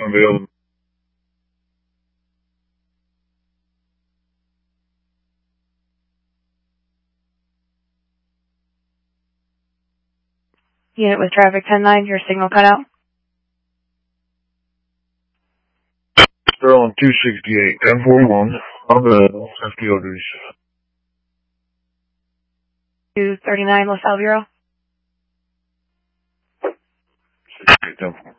available. Unit with traffic 10-9, your signal cut out. Sterling 268, 1041, available, FTO duties. 239 Los Alviro. 68, 1041.